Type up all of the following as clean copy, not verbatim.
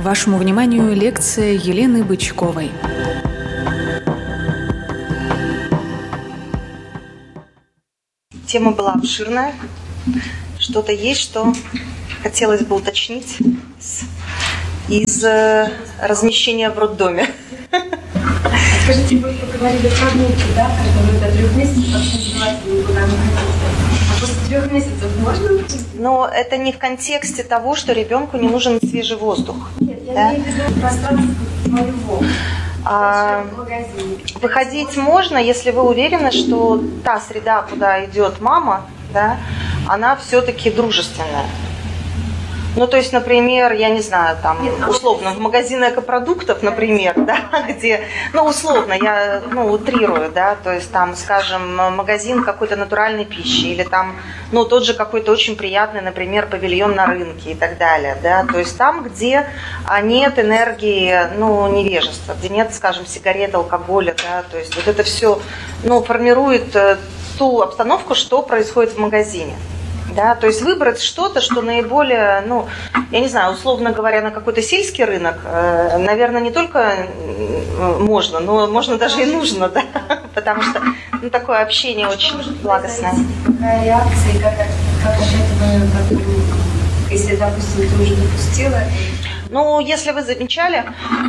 Вашему вниманию лекция Елены Бычковой. Тема была обширная. Что-то есть, что хотелось бы уточнить из размещения в роддоме. Скажите, вы поговорили про внуки, да, которые до 3 месяцев вообще желательно никуда не ходить. А после 3 месяцев можно? Но это не в контексте того, что ребенку не нужен свежий воздух. Нет, я имею в виду пространство своего. Выходить можно, если вы уверены, что та среда, куда идет мама, да, она все-таки дружественная. Ну, то есть, например, я не знаю, там, условно, в магазине экопродуктов, например, да, где, ну, условно, я, утрирую, да, то есть, там, скажем, магазин какой-то натуральной пищи, или там, тот же какой-то очень приятный, например, павильон на рынке и так далее, да, то есть, там, где нет энергии, невежества, где нет, скажем, сигарет, алкоголя, да, то есть, вот это все, формирует ту обстановку, что происходит в магазине. Да, то есть выбрать что-то, что наиболее, я не знаю, условно говоря, на какой-то сельский рынок, наверное, не только можно, но можно даже и нужно, да, потому что такое общение очень благостное. Какая реакция, как от этого, если, допустим, ты уже допустила? Если вы замечали,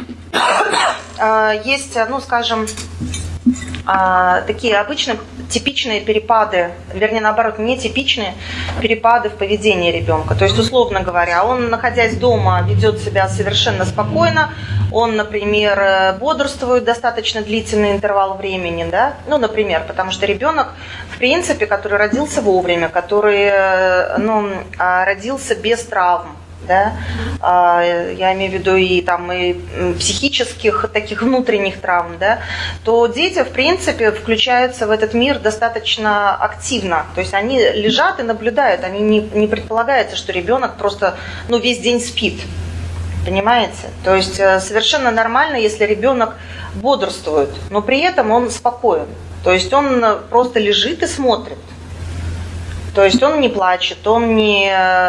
есть, скажем, такие обычно типичные перепады, вернее, наоборот, нетипичные перепады в поведении ребенка. То есть, условно говоря, он, находясь дома, ведет себя совершенно спокойно, он, например, бодрствует достаточно длительный интервал времени, да, например, потому что ребенок, в принципе, который родился вовремя, который, родился без травм, да, я имею в виду и психических таких внутренних травм, да, то дети, в принципе, включаются в этот мир достаточно активно. То есть они лежат и наблюдают, они не предполагается, что ребенок просто весь день спит. Понимаете? То есть совершенно нормально, если ребенок бодрствует, но при этом он спокоен. То есть он просто лежит и смотрит. То есть он не плачет, он не,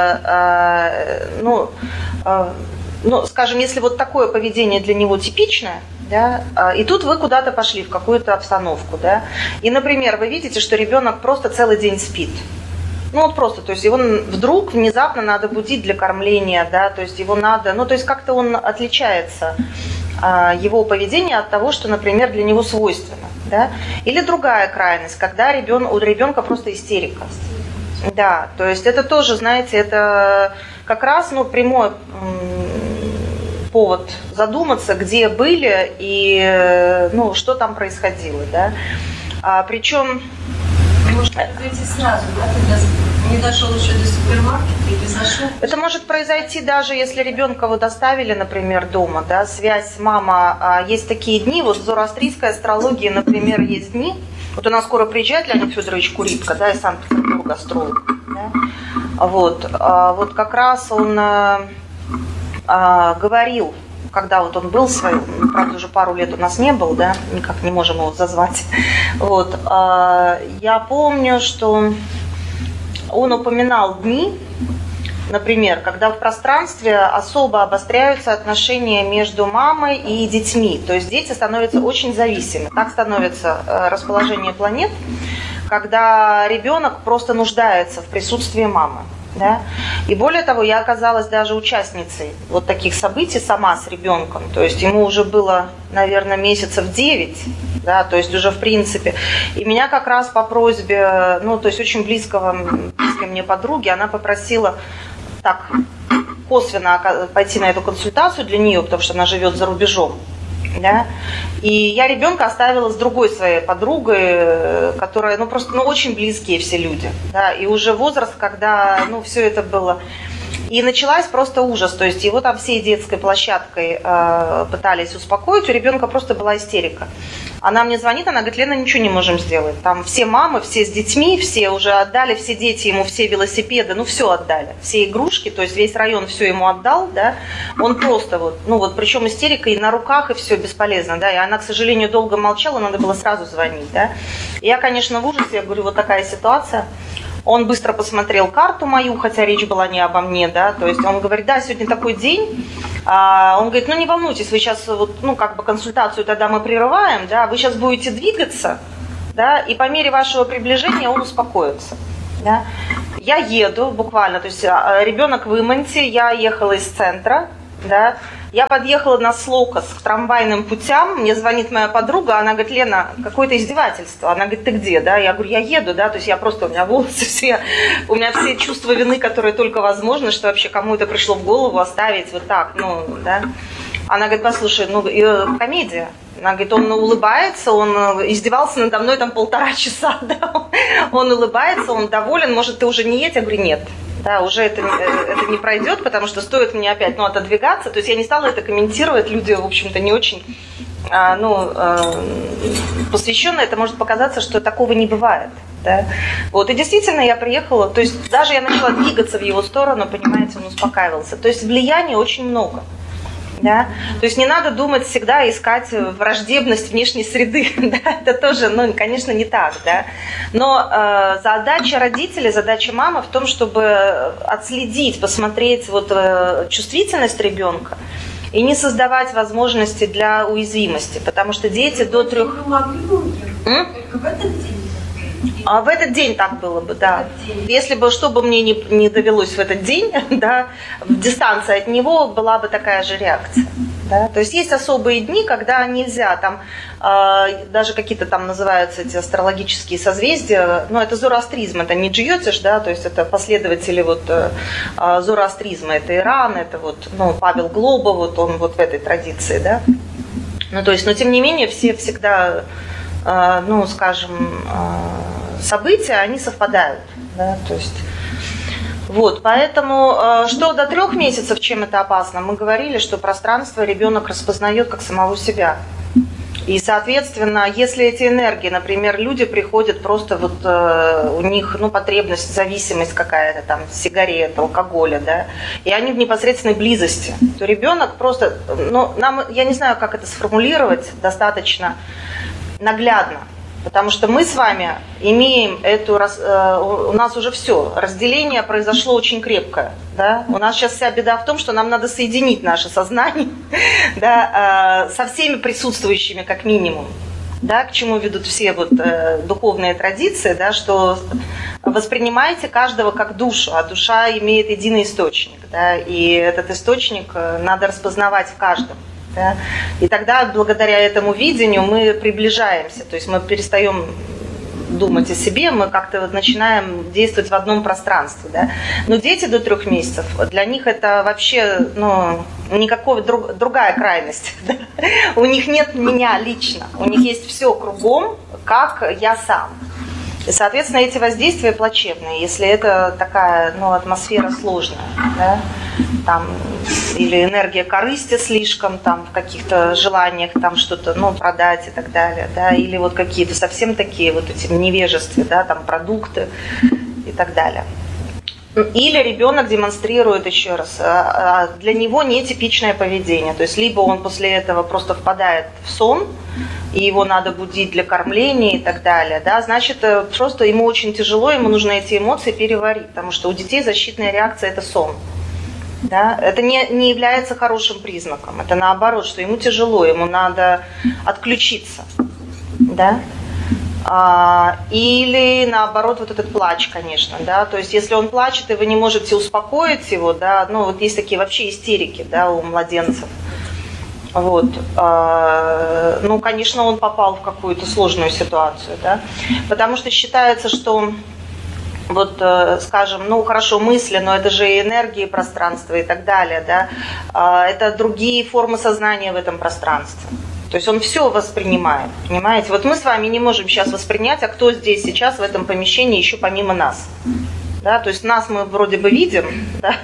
скажем, если вот такое поведение для него типичное, да, и тут вы куда-то пошли в какую-то обстановку, да, и, например, вы видите, что ребенок просто целый день спит. Просто, то есть его вдруг внезапно надо будить для кормления, да, то есть его надо, то есть как-то он отличается, его поведение от того, что, например, для него свойственно, да, или другая крайность, когда у ребенка просто истерика. Да, то есть это тоже, знаете, это как раз прямой повод задуматься, где были и что там происходило, да. Причем... Может произойти сразу, да, когда не дошел еще до супермаркета или зашел? Это может произойти даже если ребенка доставили, например, дома, да, связь мама. Есть такие дни, в зороастрийской астрологии, например, есть дни. Вот у нас скоро приезжает Леонид Федорович Куритко, да, из Санкт-Петербурга, астролог. Да? Вот как раз он говорил, когда он был свой, правда, уже пару лет у нас не был, да, никак не можем его зазвать. Я помню, что он упоминал дни, например, когда в пространстве особо обостряются отношения между мамой и детьми. То есть дети становятся очень зависимы. Так становится расположение планет, когда ребенок просто нуждается в присутствии мамы. Да? И более того, я оказалась даже участницей таких событий сама с ребенком. То есть ему уже было, наверное, месяцев 9, да, то есть уже в принципе. И меня как раз по просьбе, то есть очень близкой мне подруги, она попросила так косвенно пойти на эту консультацию для нее, потому что она живет за рубежом. Да? И я ребенка оставила с другой своей подругой, которая, просто, очень близкие все люди. Да? И уже возраст, когда, все это было. И началась просто ужас. То есть его там всей детской площадкой пытались успокоить, у ребенка просто была истерика. Она мне звонит, она говорит: Лена, ничего не можем сделать. Там все мамы, все с детьми, все уже отдали, все дети ему, все велосипеды, все отдали. Все игрушки, то есть весь район все ему отдал, да. Он просто причем истерика и на руках, и все бесполезно, да. И она, к сожалению, долго молчала, надо было сразу звонить, да. И я, конечно, в ужасе, я говорю, вот такая ситуация. Он быстро посмотрел карту мою, хотя речь была не обо мне, да, то есть он говорит, да, сегодня такой день. Он говорит, ну не волнуйтесь, вы сейчас вот, ну как бы консультацию тогда мы прерываем, да, вы сейчас будете двигаться, да, и по мере вашего приближения он успокоится. Да. Я еду буквально, то есть ребенок в Иманте, я ехала из центра, да, я подъехала на Слоукас к трамвайным путям, мне звонит моя подруга, она говорит, Лена, какое-то издевательство, она говорит, ты где, да, я говорю, я еду, да, то есть я просто, у меня волосы все, у меня все чувства вины, которые только возможно, что вообще кому это пришло в голову оставить вот так, ну, да. Она говорит, послушай, ну, комедия. Она говорит, он улыбается, он издевался надо мной там 1,5 часа, да? Он улыбается, он доволен, может, ты уже не едь? Я говорю, нет. Да, уже это не пройдет, потому что стоит мне опять отодвигаться. То есть я не стала это комментировать. Люди, в общем-то, не очень посвященные. Это может показаться, что такого не бывает. Да? Вот. И действительно я приехала, то есть даже я начала двигаться в его сторону, понимаете, он успокаивался. То есть влияния очень много. Да? То есть не надо думать всегда искать враждебность внешней среды. Да? Это тоже, ну, конечно, не так. Да? Но задача родителей, задача мамы в том, чтобы отследить, посмотреть вот, чувствительность ребенка и не создавать возможности для уязвимости. Потому что дети до 3... Вы могли бы только в этот день? А в этот день так было бы, да. Если бы, что бы мне не довелось в этот день, да, в дистанции от него была бы такая же реакция. Да? То есть есть особые дни, когда нельзя, там даже какие-то там называются эти астрологические созвездия, но это зороастризм, это не Джиотиш, да, то есть это последователи вот зороастризма, это Иран, это вот, ну, Павел Глоба, вот он вот в этой традиции, да. Ну, то есть, но тем не менее все всегда, ну, скажем, события, они совпадают, да, то есть, вот, поэтому, что до 3 месяцев, чем это опасно, мы говорили, что пространство ребенок распознает как самого себя, и, соответственно, если эти энергии, например, люди приходят просто вот, у них, ну, потребность, зависимость какая-то, там, сигарет, алкоголя, да, и они в непосредственной близости, то ребенок просто, ну, нам, я не знаю, как это сформулировать достаточно наглядно, потому что мы с вами имеем эту, у нас уже все, разделение произошло очень крепкое, да? У нас сейчас вся беда в том, что нам надо соединить наше сознание, да, со всеми присутствующими как минимум, да, к чему ведут все вот, духовные традиции, да, что воспринимайте каждого как душу, а душа имеет единый источник, да, и этот источник надо распознавать в каждом. Да? И тогда, благодаря этому видению, мы приближаемся, то есть мы перестаем думать о себе, мы как-то вот начинаем действовать в одном пространстве. Да? Но дети до 3 месяцев, для них это вообще, ну, никакого другая крайность. Да? У них нет меня лично, у них есть все кругом, как я сам. И, соответственно, эти воздействия плачевные, если это такая, ну, атмосфера сложная, да? Там, или энергия корысти слишком, там, в каких-то желаниях там что-то, ну, продать и так далее, да? Или вот какие-то совсем такие вот эти невежества, да, там, продукты и так далее. Или ребенок демонстрирует, еще раз, для него нетипичное поведение. То есть либо он после этого просто впадает в сон, и его надо будить для кормления и так далее. Да? Значит, просто ему очень тяжело, ему нужно эти эмоции переварить, потому что у детей защитная реакция – это сон. Да? Это не является хорошим признаком. Это наоборот, что ему тяжело, ему надо отключиться. Да? Или наоборот вот этот плач, конечно, да, то есть если он плачет и вы не можете успокоить его, да, ну вот есть такие вообще истерики, да, у младенцев, вот, ну, конечно, он попал в какую-то сложную ситуацию, да, потому что считается, что вот, скажем, ну хорошо, мысли, но это же и энергии пространства и так далее, да, это другие формы сознания в этом пространстве. То есть он все воспринимает, понимаете? Вот мы с вами не можем сейчас воспринять, а кто здесь сейчас в этом помещении еще помимо нас. Да? То есть нас мы вроде бы видим, да?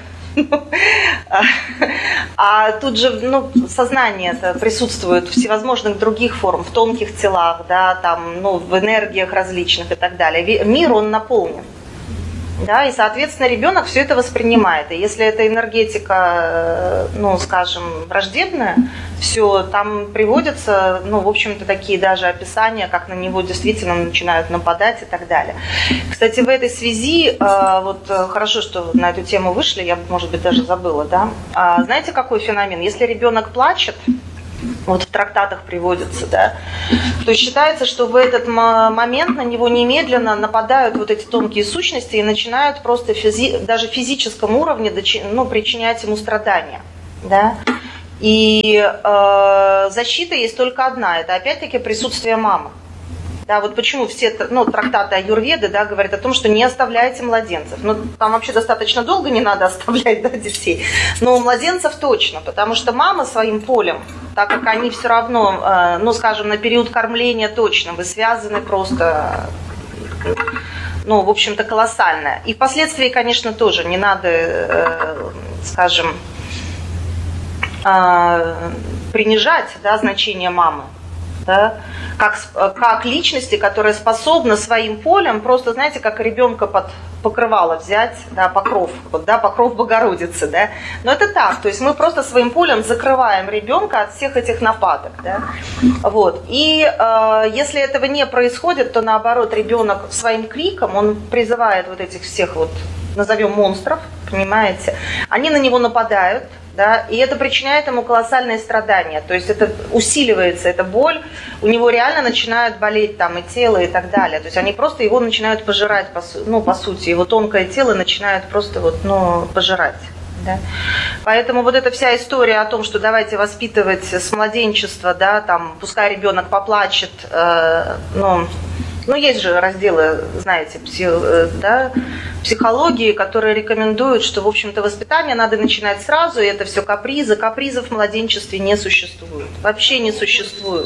А тут же, ну, сознание присутствует в всевозможных других формах, в тонких телах, да, там, ну, в энергиях различных и так далее. Мир, он наполнен. Да, и, соответственно, ребенок все это воспринимает. И если эта энергетика, ну, скажем, враждебная, все, там приводятся, ну, в общем-то, такие даже описания, как на него действительно начинают нападать и так далее. Кстати, в этой связи, вот хорошо, что на эту тему вышли, я, может быть, даже забыла, да. Знаете, какой феномен? Если ребенок плачет, вот в трактатах приводится, да, то считается, что в этот момент на него немедленно нападают вот эти тонкие сущности и начинают просто даже в физическом уровне, ну, причинять ему страдания, да. И защита есть только одна, это опять-таки присутствие мамы. Да, вот почему все, ну, трактаты аюрведы, да, говорят о том, что не оставляйте младенцев. Ну, там вообще достаточно долго не надо оставлять, да, детей. Но у младенцев точно, потому что мама своим полем, так как они все равно, ну, скажем, на период кормления точно, вы связаны просто, ну, в общем-то, колоссально. И впоследствии, конечно, тоже не надо, скажем, принижать, да, значение мамы. Да, как личности, которая способна своим полем, просто, знаете, как ребенка под покрывало взять, да, покров, вот, да, покров Богородицы, да. Но это так, то есть мы просто своим полем закрываем ребенка от всех этих нападок, да. Вот. И если этого не происходит, то наоборот ребенок своим криком, он призывает вот этих всех вот, назовем, монстров, понимаете, они на него нападают. Да, и это причиняет ему колоссальные страдания, то есть это усиливается, эта боль, у него реально начинают болеть там и тело и так далее, то есть они просто его начинают пожирать, ну, по сути, его тонкое тело начинают просто вот, ну, пожирать. Да. Поэтому вот эта вся история о том, что давайте воспитывать с младенчества, да, там, пускай ребенок поплачет, ну, есть же разделы, знаете, психологии, которые рекомендуют, что, в общем-то, воспитание надо начинать сразу, и это все капризы. Капризов в младенчестве не существует, вообще не существует.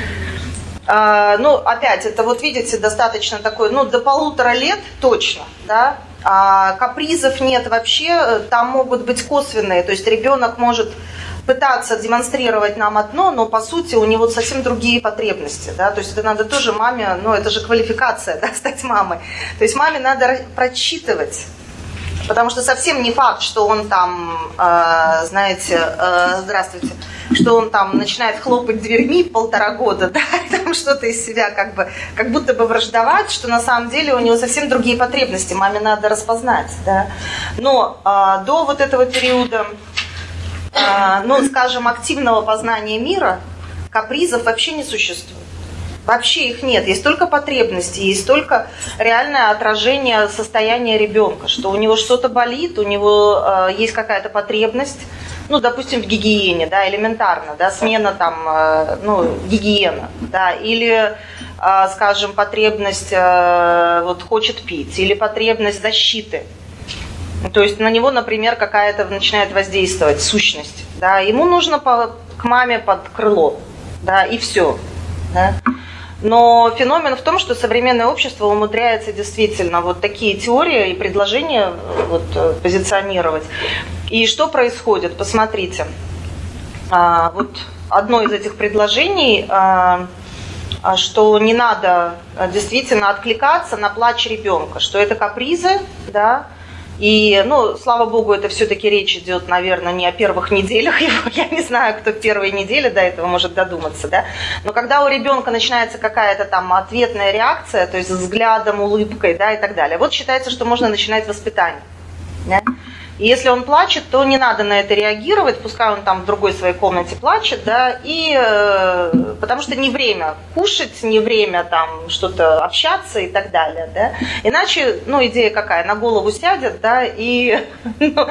Ну, опять, это вот, видите, достаточно такой, ну, до 1,5 лет точно, да, а капризов нет вообще, там могут быть косвенные, то есть ребенок может пытаться демонстрировать нам одно, но по сути у него совсем другие потребности, да, то есть это надо тоже маме, ну это же квалификация, да, стать мамой, то есть маме надо прочитывать, потому что совсем не факт, что он там, знаете, здравствуйте, что он там начинает хлопать дверьми в 1,5 года, да, и там что-то из себя как будто бы враждовать, что на самом деле у него совсем другие потребности, маме надо распознать, да, но до вот этого периода, ну, скажем, активного познания мира, капризов вообще не существует. Вообще их нет. Есть только потребности, есть только реальное отражение состояния ребенка, что у него что-то болит, у него есть какая-то потребность, ну, допустим, в гигиене, да, элементарно, да, смена там, ну, гигиена, да, или, скажем, потребность, вот, хочет пить, или потребность защиты. То есть на него, например, какая-то начинает воздействовать сущность, да, ему нужно к маме под крыло, да, и все, да. Но феномен в том, что современное общество умудряется действительно вот такие теории и предложения вот, позиционировать. И что происходит? Посмотрите, вот одно из этих предложений, что не надо действительно откликаться на плач ребенка, что это капризы, да. И, ну, слава богу, это все-таки речь идет, наверное, не о первых неделях его. Я не знаю, кто первые недели до этого может додуматься, да. Но когда у ребенка начинается какая-то там ответная реакция, то есть взглядом, улыбкой, да, и так далее, вот считается, что можно начинать воспитание. Да? И если он плачет, то не надо на это реагировать, пускай он там в другой своей комнате плачет, да, и потому что не время кушать, не время там что-то общаться и так далее, да. Иначе, ну, идея какая, на голову сядет, да, и, ну,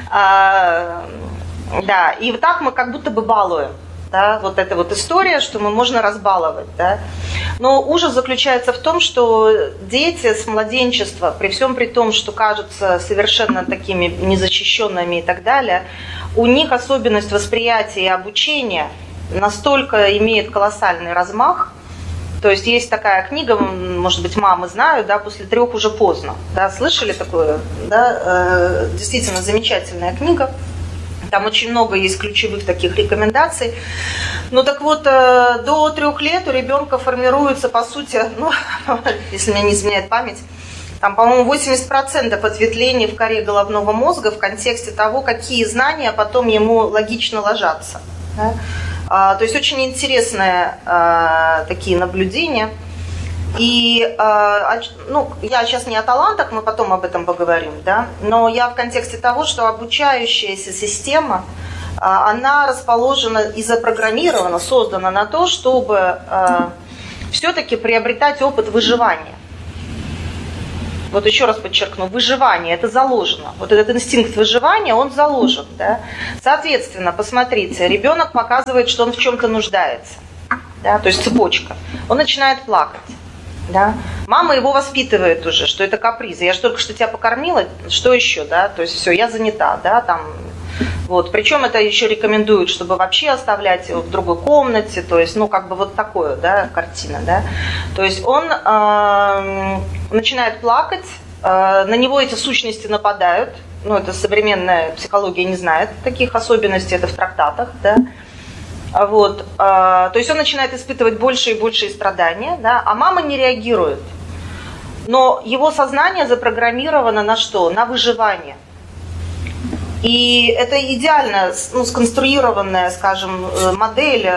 да, и вот так мы как будто бы балуем. Да, вот эта вот история, что мы можно разбаловать, да. Но ужас заключается в том, что дети с младенчества, при всем при том, что кажутся совершенно такими незащищенными и так далее, у них особенность восприятия и обучения настолько имеет колоссальный размах. То есть есть такая книга, может быть, мамы знают, да, после 3 уже поздно. Да, слышали такое? Да, действительно замечательная книга. Там очень много есть ключевых таких рекомендаций. Ну так вот, до 3 лет у ребенка формируется, по сути, ну, если мне не изменяет память, Там, по-моему, 80% ответвлений в коре головного мозга в контексте того, какие знания потом ему логично ложатся. Да? То есть очень интересные такие наблюдения. И ну, я сейчас не о талантах, мы потом об этом поговорим, да? Но я в контексте того, что обучающаяся система, она расположена и запрограммирована, создана на то, чтобы все-таки приобретать опыт выживания. Вот еще раз подчеркну, выживание, это заложено. Вот этот инстинкт выживания, он заложен. Да? Соответственно, посмотрите, ребенок показывает, что он в чем-то нуждается. Да? То есть цепочка. Он начинает плакать. Да? Мама его воспитывает уже, что это капризы. Я же только что тебя покормила, что еще? Да? То есть все, я занята. Да? Там, вот. Причем это еще рекомендуют, чтобы вообще оставлять его в другой комнате. То есть, ну, как бы вот такое, да, картина. Да? То есть он начинает плакать, на него эти сущности нападают. Ну, это современная психология не знает таких особенностей, это в трактатах. Да? Вот. То есть он начинает испытывать больше и большие страдания, да? А мама не реагирует. Но его сознание запрограммировано на что? На выживание. И это идеально, ну, сконструированная, скажем, модель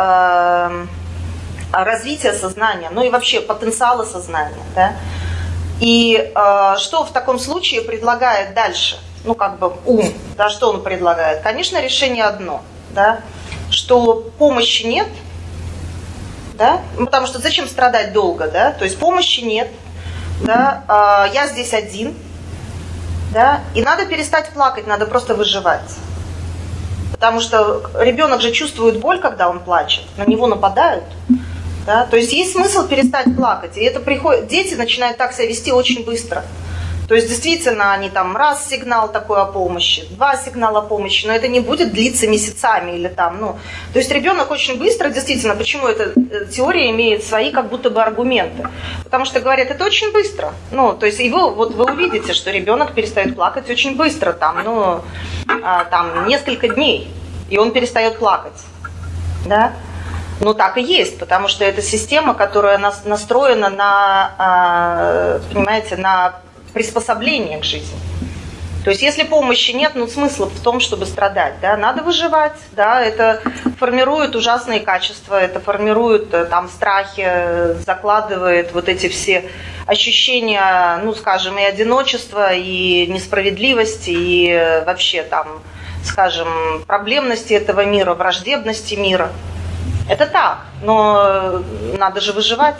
развития сознания, ну и вообще потенциала сознания. Да? И что в таком случае предлагает дальше? Ну, как бы ум, да, что он предлагает? Конечно, решение одно, да? Что помощи нет, да? Потому что зачем страдать долго, да? То есть помощи нет, да? Я здесь один, да? И надо перестать плакать, надо просто выживать. Потому что ребенок же чувствует боль, когда он плачет, на него нападают. Да? То есть есть смысл перестать плакать. И это приходит, дети начинают так себя вести очень быстро. То есть действительно они там раз сигнал такой о помощи, два сигнала о помощи, но это не будет длиться месяцами или там, ну. То есть ребенок очень быстро, действительно, почему эта теория имеет свои как будто бы аргументы? Потому что говорят, это очень быстро. Ну, то есть и вы увидите, что ребенок перестает плакать очень быстро, там, ну, там несколько дней, и он перестает плакать. Да? Ну, так и есть, потому что это система, которая настроена на, понимаете, на приспособление к жизни. То есть, если помощи нет, ну, смысла в том, чтобы страдать, да, надо выживать, да, это формирует ужасные качества, это формирует там страхи, закладывает вот эти все ощущения, ну, скажем, и одиночества, и несправедливости, и вообще там, скажем, проблемности этого мира, враждебности мира. Это так, но надо же выживать.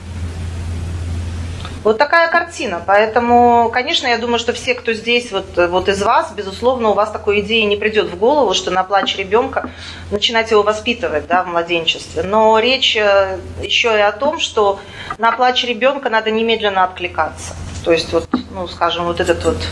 Вот такая картина. Поэтому, конечно, я думаю, что все, кто здесь, вот из вас, безусловно, у вас такой идеи не придет в голову, что на плач ребенка начинать его воспитывать, да, в младенчестве. Но речь еще и о том, что на плач ребенка надо немедленно откликаться. То есть, вот, ну, скажем, вот этот вот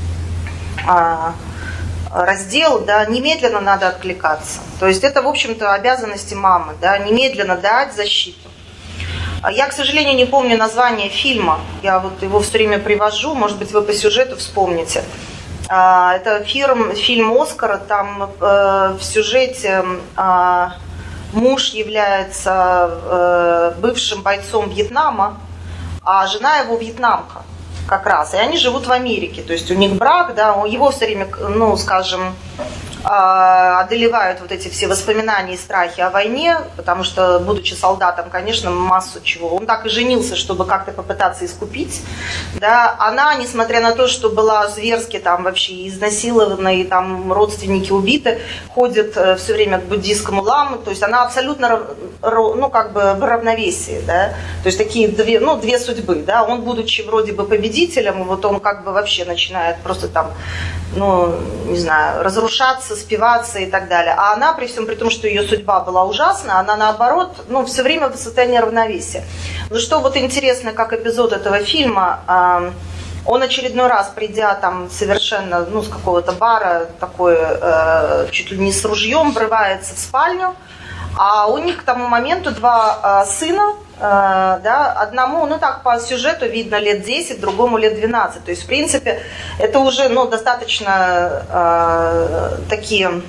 раздел, да, немедленно надо откликаться. То есть это, в общем-то, обязанности мамы, да, немедленно дать защиту. Я, к сожалению, не помню название фильма, я вот его все время привожу, может быть, вы по сюжету вспомните. Это фильм «Оскар», там в сюжете муж является бывшим бойцом Вьетнама, а жена его вьетнамка как раз, и они живут в Америке, то есть у них брак, да, его все время, ну, скажем, одолевают вот эти все воспоминания и страхи о войне, потому что, будучи солдатом, конечно, массу чего. Он так и женился, чтобы как-то попытаться искупить. Да. Она, несмотря на то, что была зверски там вообще изнасилована, и там родственники убиты, ходит все время к буддийскому ламу, то есть она абсолютно, ну, как бы в равновесии, да. То есть такие две судьбы, да. Он, будучи вроде бы победителем, вот он как бы вообще начинает просто там, ну, не знаю, разрушаться, спиваться и так далее. А она, при всем при том, что ее судьба была ужасна, она наоборот, ну, все время в состоянии равновесия. Ну, что вот интересно, как эпизод этого фильма, он очередной раз, придя там совершенно, ну, с какого-то бара, такой, чуть ли не с ружьем, врывается в спальню, а у них к тому моменту два сына, да, одному, ну так по сюжету видно лет 10, другому лет 12. То есть, в принципе, это уже, ну, достаточно такие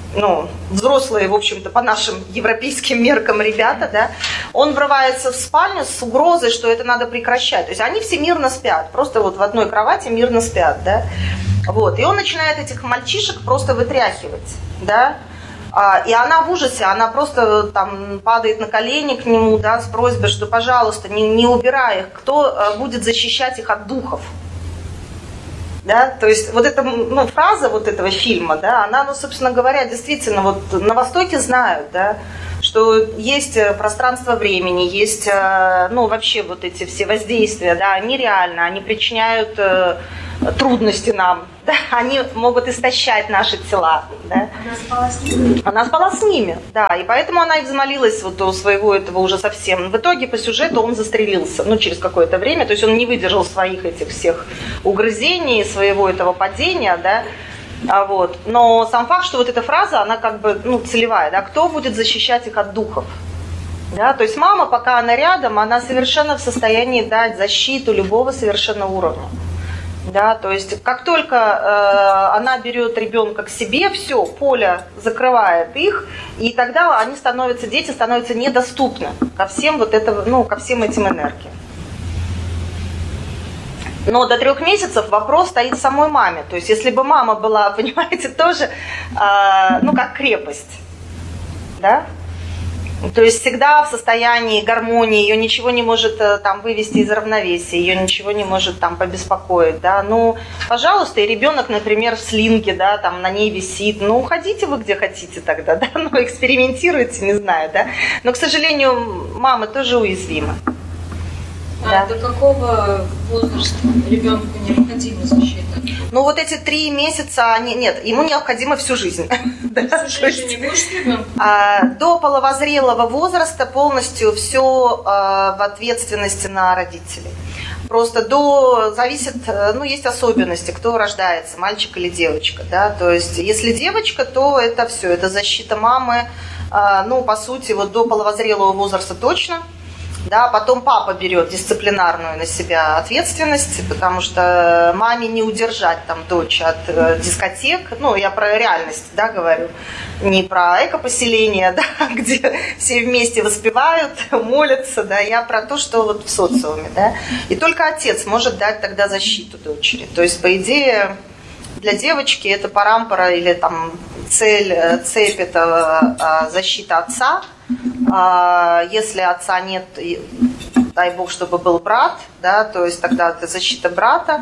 взрослые, в общем-то, по нашим европейским меркам ребята, да, он врывается в спальню с угрозой, что это надо прекращать. То есть они все мирно спят, просто вот в одной кровати мирно спят, да. Вот, и он начинает этих мальчишек просто вытряхивать, да. И она в ужасе, она просто там падает на колени к нему, да, с просьбой, что, пожалуйста, не убирай их, кто будет защищать их от духов. Да? То есть вот эта фраза вот этого фильма, да, она, собственно говоря, действительно, вот на Востоке знают, да, что есть пространство времени, есть, вообще вот эти все воздействия, да, они реальны, они причиняют трудности нам, да, они могут истощать наши тела. Да. Она спала с ними? Она спала с ними, да, и поэтому она и взмолилась вот у своего этого уже совсем. В итоге по сюжету он застрелился, через какое-то время, то есть он не выдержал своих этих всех угрызений, своего этого падения, да. Вот. Но сам факт, что вот эта фраза, она как бы целевая, да, кто будет защищать их от духов? Да, то есть мама, пока она рядом, она совершенно в состоянии дать защиту любого совершенно уровня. Да, то есть как только она берет ребенка к себе, все, поле закрывает их, и тогда дети становятся недоступны ко всем ко всем этим энергиям. Но до 3 месяцев вопрос стоит в самой маме. То есть если бы мама была, понимаете, тоже, как крепость, да? То есть всегда в состоянии гармонии, ее ничего не может там вывести из равновесия, ее ничего не может там побеспокоить, да. Пожалуйста, и ребенок, например, в слинге, да, там на ней висит, ходите вы где хотите тогда, да, экспериментируйте, не знаю, да. Но, к сожалению, мамы тоже уязвимы. Да. До какого возраста ребенку необходима защита? Вот эти 3 месяца, ему необходимо всю жизнь. Всю жизнь не будешь с ребенком? До половозрелого возраста полностью все в ответственности на родителей. Просто зависит, есть особенности, кто рождается, мальчик или девочка, да, то есть если девочка, то это все, это защита мамы, по сути, до половозрелого возраста точно. Да, потом папа берет дисциплинарную на себя ответственность, потому что маме не удержать там дочь от дискотек. Я про реальность, да, говорю, не про экопоселение, да, где все вместе воспевают, молятся, да, я про то, что вот в социуме, да. И только отец может дать тогда защиту дочери. То есть, по идее, для девочки это парампора или там цепь это защита отца. Если отца нет, дай бог, чтобы был брат, да, то есть тогда это защита брата,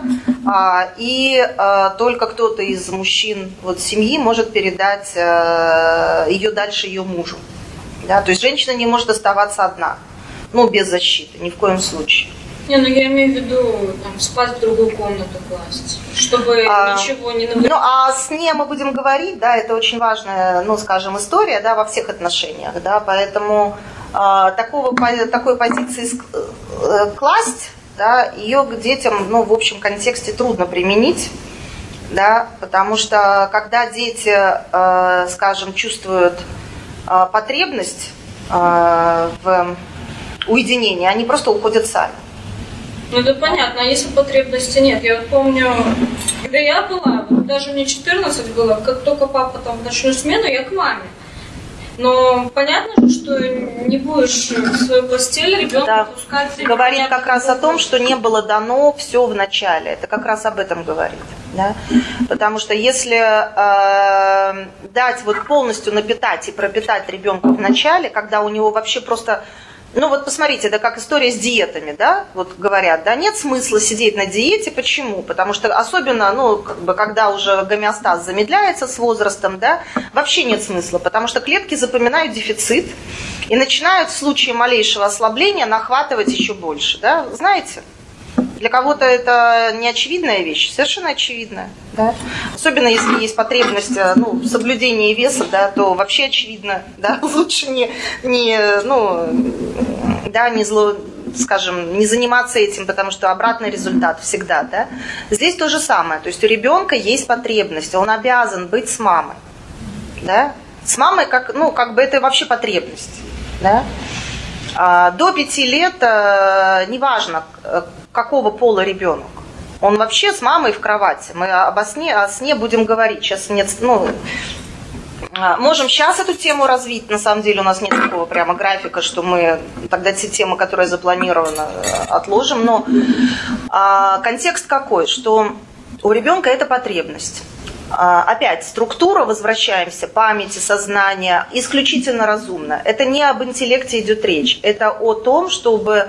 и только кто-то из мужчин семьи может передать ее дальше ее мужу. Да, то есть женщина не может оставаться одна, без защиты, ни в коем случае. Я имею в виду спать в другую комнату класть, чтобы ничего не навредить. О сне мы будем говорить, да, это очень важная, история, да, во всех отношениях, да, поэтому такой позиции класть, да, ее к детям, в общем контексте трудно применить, да, потому что когда дети, скажем, чувствуют потребность в уединении, они просто уходят сами. Это понятно, а если потребности нет? Я помню, когда я была, даже мне 14 было, как только папа в ночную смену, я к маме. Но понятно же, что не будешь в свою постель ребенка пускать. Говорит как раз о том, что не было дано все в начале. Это как раз об этом говорит. Да? Потому что если дать полностью напитать и пропитать ребенка в начале, когда у него вообще просто... посмотрите, это как история с диетами, да, говорят, да, нет смысла сидеть на диете, почему? Потому что особенно, когда уже гомеостаз замедляется с возрастом, да, вообще нет смысла, потому что клетки запоминают дефицит и начинают в случае малейшего ослабления нахватывать еще больше, да, знаете? Для кого-то это не очевидная вещь, совершенно очевидная. Да? Особенно если есть потребность в соблюдении веса, да, то вообще очевидно, да, лучше не заниматься этим, потому что обратный результат всегда. Да? Здесь то же самое. То есть у ребенка есть потребность, он обязан быть с мамой. Да? С мамой это вообще потребность. Да? До 5 лет неважно, какого пола ребенок. Он вообще с мамой в кровати. Мы о сне будем говорить. Сейчас нет, Можем сейчас эту тему развить. На самом деле у нас нет такого прямо графика, что мы тогда те темы, которые запланированы, отложим. Но контекст какой? Что у ребенка это потребность. Опять, структура, возвращаемся, памяти, сознания, исключительно разумно. Это не об интеллекте идет речь. Это о том, чтобы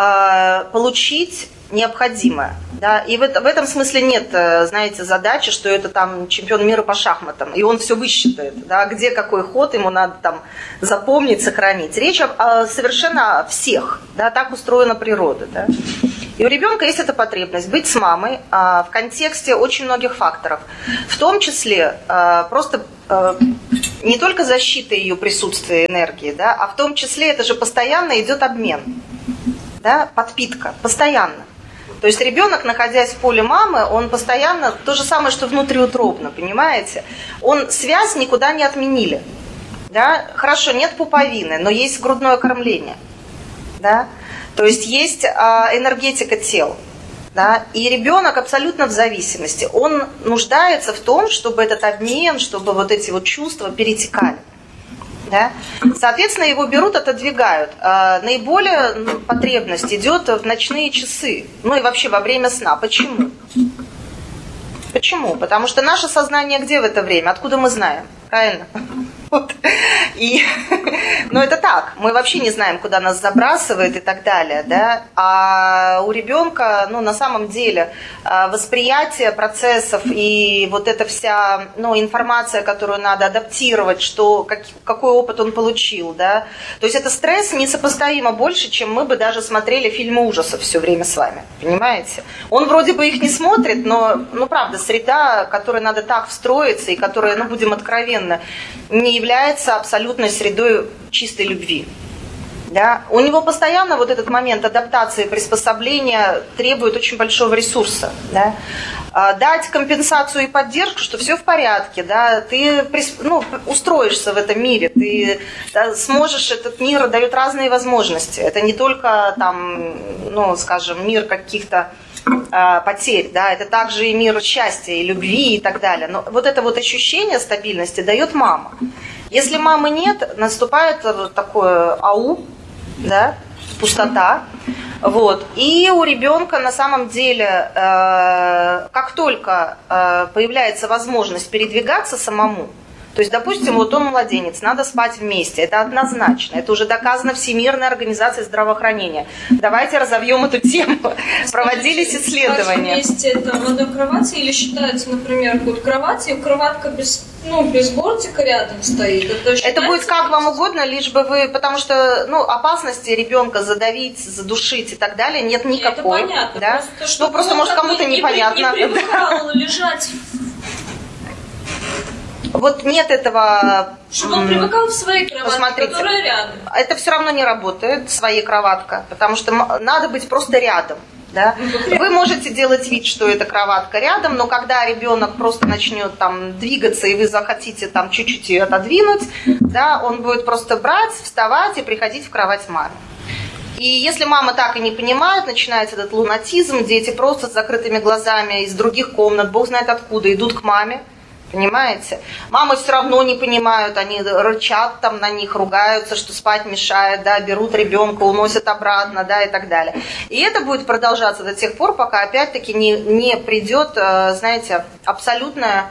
получить необходимое. Да? И в этом смысле нет, знаете, задачи, что это там чемпион мира по шахматам, и он все высчитает, да? Где какой ход ему надо там запомнить, сохранить. Речь совершенно о всех, да? Так устроена природа. Да? И у ребенка есть эта потребность быть с мамой в контексте очень многих факторов, в том числе просто не только защита ее присутствия энергии, да? А в том числе это же постоянно идет обмен, да? Подпитка, постоянно. То есть ребенок, находясь в поле мамы, он постоянно, то же самое, что внутриутробно, понимаете? Связь никуда не отменили. Да? Хорошо, нет пуповины, но есть грудное кормление. Да? То есть есть энергетика тел. Да? И ребенок абсолютно в зависимости. Он нуждается в том, чтобы этот обмен, чтобы вот эти вот чувства перетекали. Да? Соответственно, его берут, отодвигают. Наиболее потребность идет в ночные часы, ну и вообще во время сна. Почему? Почему? Потому что наше сознание где в это время? Откуда мы знаем? Правильно? Вот. Но это так. Мы вообще не знаем, куда нас забрасывает и так далее. Да? А у ребенка, на самом деле, восприятие процессов и вот эта вся информация, которую надо адаптировать, какой опыт он получил. Да? То есть это стресс несопоставимо больше, чем мы бы даже смотрели фильмы ужасов все время с вами. Понимаете? Он вроде бы их не смотрит, но правда, среда, в которой надо так встроиться и которая, будем откровенны, не является абсолютной средой чистой любви. Да? У него постоянно вот этот момент адаптации, приспособления требует очень большого ресурса. Да? Дать компенсацию и поддержку, что все в порядке, да? Ты устроишься в этом мире, ты сможешь, этот мир дает разные возможности. Это не только мир каких-то потерь, да, это также и мир счастья, и любви, и так далее. Но вот это вот ощущение стабильности дает мама. Если мамы нет, наступает вот такое ау, да, пустота. Вот. И у ребенка на самом деле, как только появляется возможность передвигаться самому, то есть, допустим, вот он младенец, надо спать вместе. Это однозначно. Это уже доказано Всемирной организацией здравоохранения. Давайте разовьем эту тему. Проводились исследования. Спать вместе это в одной кровати или считается, например, вот кровать и кроватка без бортика рядом стоит? Это будет как вам угодно, лишь бы вы... Потому что опасности ребенка задавить, задушить и так далее нет никакой. Это понятно. Да? Просто может кому-то непонятно. Не привыкал лежать. Вот нет этого... Чтобы он привыкал в своей кроватке, которая рядом. Это все равно не работает, своей кроватка, потому что надо быть просто рядом. Да? Вы можете делать вид, что это кроватка рядом, но когда ребенок просто начнет двигаться, и вы захотите чуть-чуть ее отодвинуть, да, он будет просто брать, вставать и приходить в кровать маме. И если мама так и не понимает, начинается этот лунатизм, дети просто с закрытыми глазами из других комнат, бог знает откуда, идут к маме. Понимаете? Мамы все равно не понимают, они рычат на них, ругаются, что спать мешает, да, берут ребенка, уносят обратно, да, и так далее. И это будет продолжаться до тех пор, пока опять-таки не придет, знаете, абсолютная,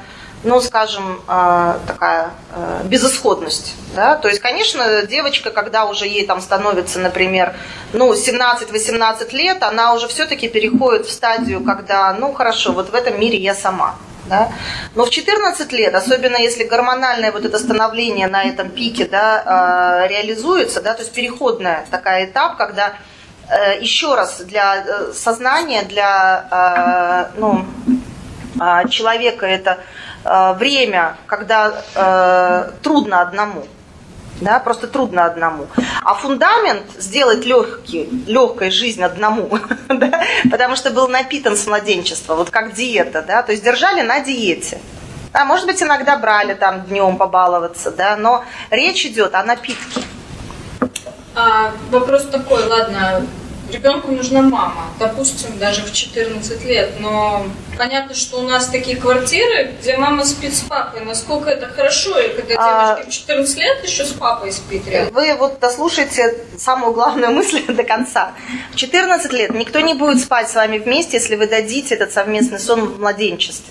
такая безысходность. Да? То есть, конечно, девочка, когда уже ей становится, например, 17-18 лет, она уже все-таки переходит в стадию, когда, хорошо, вот в этом мире я сама. Да? Но в 14 лет, особенно если гормональное вот это становление на этом пике, да, реализуется, да, то есть переходный такой этап, когда еще раз для сознания, для человека это время, когда трудно одному. Да, просто трудно одному. А фундамент сделать легкой жизнь одному, да, потому что был напитан с младенчества, вот как диета, да, то есть держали на диете. Да, может быть, иногда брали днем побаловаться, да, но речь идет о напитке. Вопрос такой, ладно, ребенку нужна мама, допустим, даже в 14 лет, но понятно, что у нас такие квартиры, где мама спит с папой, насколько это хорошо, и когда девочке в 14 лет еще с папой спит рядом. Вы вот дослушайте самую главную мысль до конца. В 14 лет никто не будет спать с вами вместе, если вы дадите этот совместный сон в младенчестве.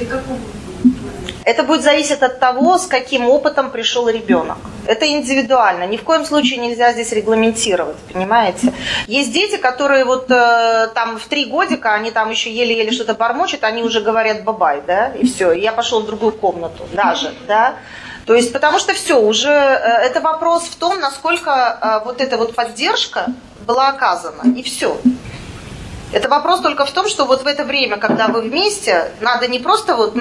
Это будет зависеть от того, с каким опытом пришел ребенок. Это индивидуально. Ни в коем случае нельзя здесь регламентировать, понимаете? Есть дети, которые вот там в 3 годика, они там еще еле-еле что-то бормочут, они уже говорят бабай, да, и все. И я пошел в другую комнату даже, да. То есть, потому что все, уже это вопрос в том, насколько вот эта вот поддержка была оказана, и все. Это вопрос только в том, что вот в это время, когда вы вместе, надо не просто вот,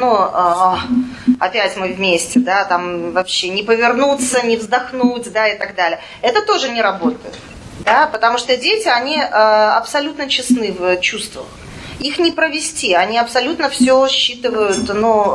опять мы вместе, да, там вообще не повернуться, не вздохнуть, да, и так далее. Это тоже не работает, да, потому что дети, они абсолютно честны в чувствах. Их не провести, они абсолютно все считывают,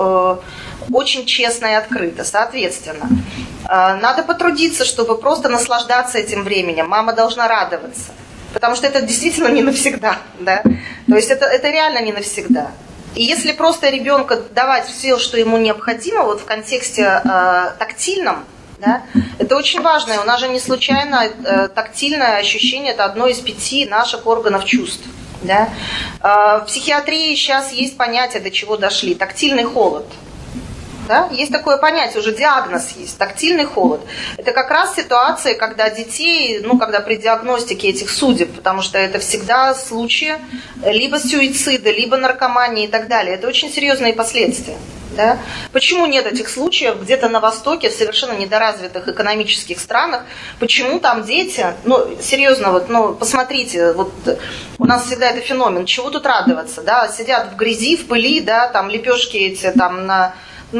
очень честно и открыто, соответственно. Надо потрудиться, чтобы просто наслаждаться этим временем. Мама должна радоваться. Потому что это действительно не навсегда, да? То есть это реально не навсегда. И если просто ребенку давать все, что ему необходимо, вот в контексте тактильном, да, это очень важно. У нас же не случайно тактильное ощущение – это одно из 5 наших органов чувств. Да? В психиатрии сейчас есть понятие, до чего дошли – тактильный холод. Да? Есть такое понятие, уже диагноз есть, тактильный холод. Это как раз ситуация, когда детей, когда при диагностике этих судеб, потому что это всегда случаи либо суицида, либо наркомании и так далее. Это очень серьезные последствия. Да? Почему нет этих случаев где-то на Востоке, в совершенно недоразвитых экономических странах? Почему там дети, серьезно, посмотрите, вот у нас всегда это феномен, чего тут радоваться, да? Сидят в грязи, в пыли, да, там лепешки эти там на...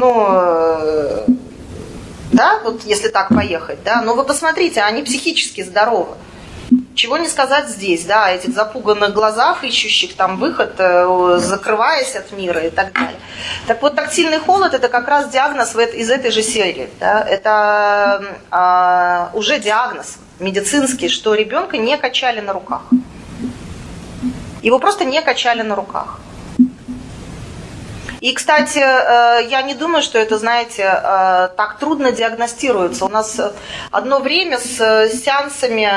да, вот если так поехать, да, но вы посмотрите, они психически здоровы. Чего не сказать здесь, да, о этих запуганных глазах, ищущих там выход, закрываясь от мира и так далее. Так вот, тактильный холод – это как раз диагноз из этой же серии. Да? Это уже диагноз медицинский, что ребенка не качали на руках. Его просто не качали на руках. И, кстати, я не думаю, что это, знаете, так трудно диагностируется. У нас одно время с сеансами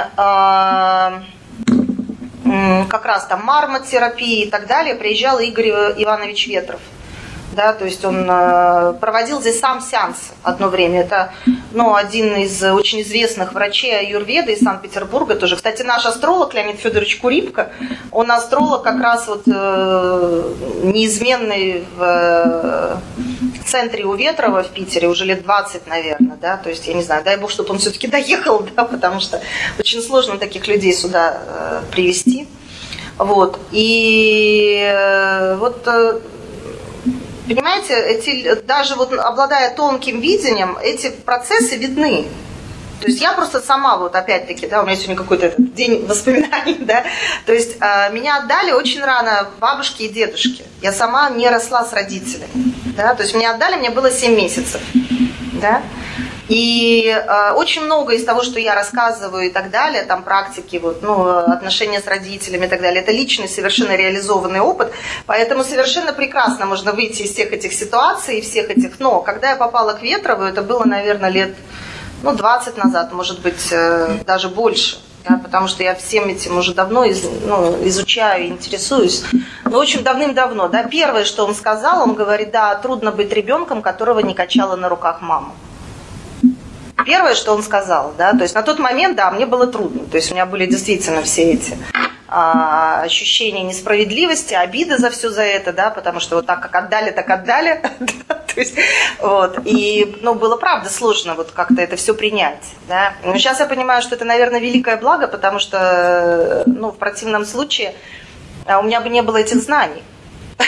как раз там мармотерапии и так далее приезжал Игорь Иванович Ветров. Да, то есть он проводил здесь сам сеансы одно время. Это один из очень известных врачей аюрведы из Санкт-Петербурга тоже. Кстати, наш астролог Леонид Федорович Курипко, он астролог как раз вот неизменный в центре у Ветрова в Питере уже лет 20, наверное. Да? То есть, я не знаю, дай бог, чтобы он все-таки доехал, да, потому что очень сложно таких людей сюда привезти. Вот. И вот... Понимаете, даже вот обладая тонким видением, эти процессы видны. То есть я просто сама, вот опять-таки, да, у меня сегодня какой-то день воспоминаний, да, то есть меня отдали очень рано бабушки и дедушки. Я сама не росла с родителями, да, то есть меня отдали, мне было 7 месяцев, да. И очень много из того, что я рассказываю и так далее, там практики, отношения с родителями и так далее, это личный, совершенно реализованный опыт, поэтому совершенно прекрасно можно выйти из всех этих ситуаций, всех этих, но когда я попала к Ветрову, это было, наверное, лет 20 назад, может быть, даже больше, да, потому что я всем этим уже давно изучаю, интересуюсь, но очень давным-давно, да, первое, что он сказал, он говорит, да, трудно быть ребенком, которого не качала на руках мама. Первое, что он сказал, да, то есть на тот момент, да, мне было трудно, то есть у меня были действительно все эти ощущения несправедливости, обиды за все за это, да, потому что вот так как отдали, так отдали, то есть, вот, и, было правда сложно вот как-то это все принять, да, но сейчас я понимаю, что это, наверное, великое благо, потому что, в противном случае у меня бы не было этих знаний.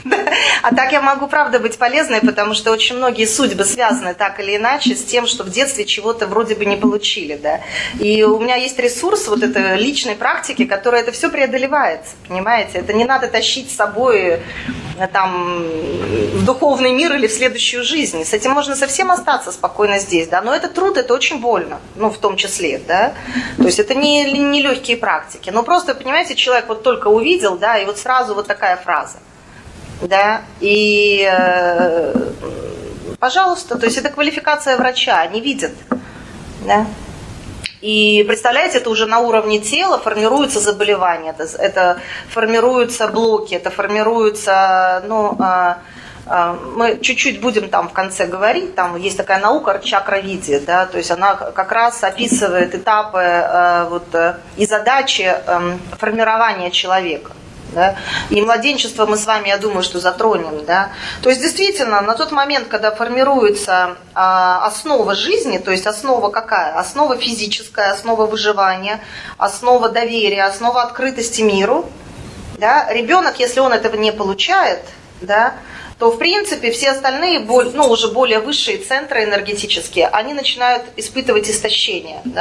А так я могу, правда, быть полезной, потому что очень многие судьбы связаны так или иначе с тем, что в детстве чего-то вроде бы не получили, да. И у меня есть ресурс вот этой личной практики, которая это все преодолевается, понимаете? Это не надо тащить с собой там в духовный мир или в следующую жизнь. С этим можно совсем остаться спокойно здесь, да. Но это труд, это очень больно, ну, в том числе, да. То есть это не легкие практики. Но просто, понимаете, человек вот только увидел, да, и вот сразу вот такая фраза. Да, и, пожалуйста, то есть это квалификация врача, они видят, да. И представляете, это уже на уровне тела формируется заболевание, это формируются блоки, это формируется, ну, мы чуть-чуть будем там в конце говорить, там есть такая наука чакровидия, да, то есть она как раз описывает этапы вот, и задачи формирования человека. Да? И младенчество мы с вами, я думаю, что затронем. Да? То есть действительно, на тот момент, когда формируется основа жизни, то есть основа какая? Основа физическая, основа выживания, основа доверия, основа открытости миру. Да? Ребенок, если он этого не получает, да, то в принципе все остальные, ну, уже более высшие центры энергетические, они начинают испытывать истощение. Да?